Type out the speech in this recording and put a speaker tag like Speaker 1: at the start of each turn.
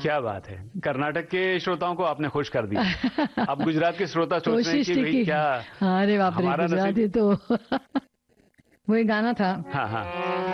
Speaker 1: क्या बात है, कर्नाटक के श्रोताओं को आपने खुश कर दिया। अब गुजरात के श्रोता सोच रहे हैं
Speaker 2: कोशिश
Speaker 1: कि
Speaker 2: थी
Speaker 1: भाई
Speaker 2: कि
Speaker 1: क्या
Speaker 2: अरे बाप रे,
Speaker 1: हमारा नसीब।
Speaker 2: गुजराती तो वही गाना था।
Speaker 1: हाँ हाँ।